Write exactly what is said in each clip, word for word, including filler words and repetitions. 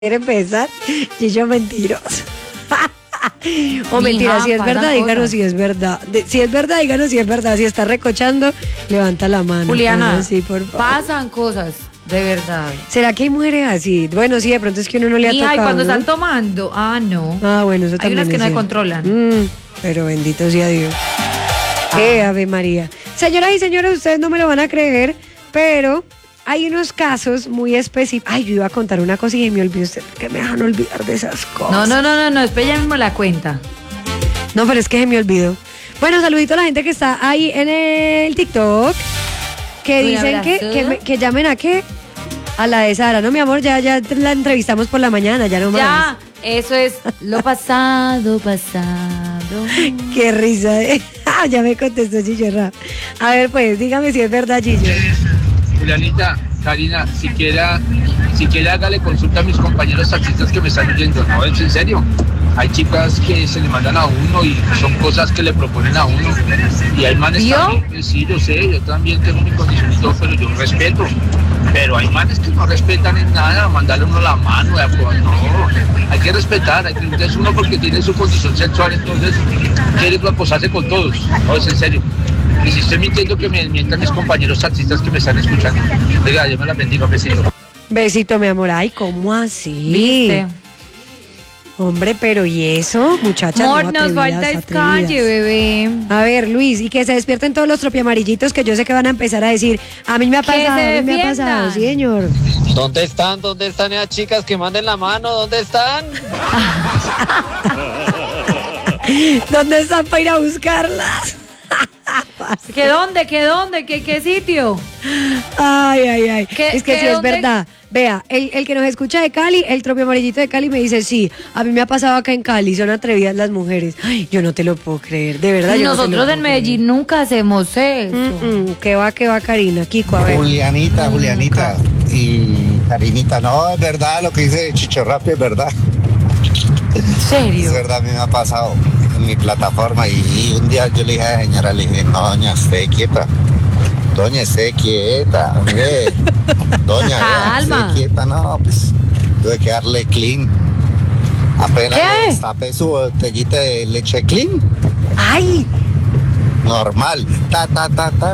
quiere empezar, Chicho mentiroso. O mentira, Mija, si es pasan verdad, díganos cosas. si es verdad. De- si es verdad, díganos si es verdad. Si está recochando, levanta la mano. Juliana, Sí, por favor. pasan cosas, de verdad. ¿Será que hay mujeres así? Bueno, sí, de pronto es que uno no le ha Mija, tocado, y cuando ¿no? están tomando, ah, no. Ah, bueno, eso Hay también unas que es no se cierto. controlan. Mm, pero bendito sea Dios. Eh, Ave María. Señoras y señores, ustedes no me lo van a creer, pero hay unos casos muy específicos. Ay, yo iba a contar una cosa y me olvidé. Usted que me dejan olvidar de esas cosas. No, no, no, no, no, después ya mismo la cuenta. No, pero es que se me olvidó. Bueno, saludito a la gente que está ahí en el TikTok. Que Un dicen que, abrazo. que, me- que llamen a qué. A la de Sara. No, mi amor, ya, ya la entrevistamos por la mañana, ya no más. Ya, eso es lo pasado, pasado. Qué risa, ¿eh? Ah, ya me contestó Chillerra. A ver, pues, dígame si es verdad, Chillo. Julianita, Karina, siquiera, siquiera hágale consulta a mis compañeros taxistas que me están oyendo. No, es en serio. Hay chicas que se le mandan a uno y son cosas que le proponen a uno. Y hay manes ¿Vio? también, sí, yo sé, yo también tengo mi condición y todo, pero yo respeto. Pero hay manes que no respetan en nada, mandarle uno la mano, de acuerdo, no. Hay que respetar, hay que, entonces uno porque tiene su condición sexual, entonces quiere acosarse con todos. No, es en serio. Y si estoy mintiendo, que me mientan mis compañeros taxistas que me están escuchando. Oiga, Dios me la bendiga, besito. Besito, mi amor. Ay, ¿cómo así? ¿Viste? Hombre, pero ¿y eso, muchachas? Amor, no, nos atrevidas, falta es atrevidas. calle, bebé. A ver, Luis, y que se despierten todos los tropiamarillitos que yo sé que van a empezar a decir, a mí me ha Que pasado, se a mí me ha defiendan. pasado, sí, señor. ¿Dónde están? ¿Dónde están esas chicas que manden la mano? ¿Dónde están? ¿Dónde están para ir a buscarlas? ¿Qué dónde? ¿Qué dónde? ¿Qué, qué sitio? Ay, ay, ay. ¿Qué- es que qué sí es dónde? verdad. Vea, el, el que nos escucha de Cali, el tropio amarillito de Cali me dice, sí, a mí me ha pasado acá en Cali, son atrevidas las mujeres. Ay, yo no te lo puedo creer, de verdad. yo no te lo Nosotros puedo en Medellín nunca hacemos eso. creer. Mm, mm, ¿Qué va, qué va, Karina? Kiko, a ver. Julianita, Julianita y Karinita, no, es verdad lo que dice Chichorrapi, es verdad. ¿En Es serio? verdad, a mí me ha pasado en mi plataforma y, y un día yo le dije a la señora, le dije, no, doña, esté quieta. Doña, esté quieta, hombre. Doña, vea, Calma. esté quieta, no, pues tuve que darle clean. Apenas ¿Qué? le destapé su botellita de leche clean, Ay, normal, ta, ta, ta, ta.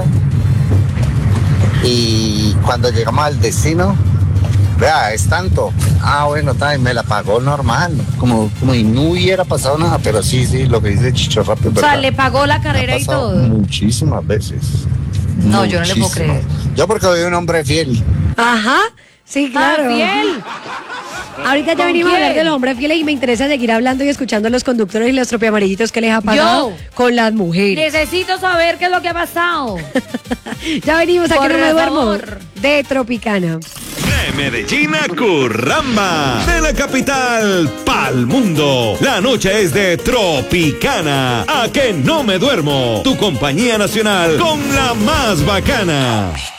Y cuando llegamos al destino, vea, es tanto. Ah, bueno, ta, y me la pagó normal, como, como y no hubiera pasado nada, pero sí, sí, lo que dice Chicho Rápido. O sea, le pagó la carrera y todo. Muchísimas veces. No, yo no le puedo Muchísimas. creer. Yo porque soy un hombre fiel. ajá, sí, claro. Ah, fiel. Ahorita ya ¿Con venimos a hablar quién? de los hombres fieles y me interesa seguir hablando y escuchando a los conductores y los tropiamarillitos que les ha pasado Yo. con las mujeres. Necesito saber qué es lo que ha pasado. Ya venimos, aquí Por no me duermo. favor. De Tropicana. De Medellín a Curramba, de la capital pa'l mundo. La noche es de Tropicana. A que no me duermo. Tu compañía nacional con la más bacana.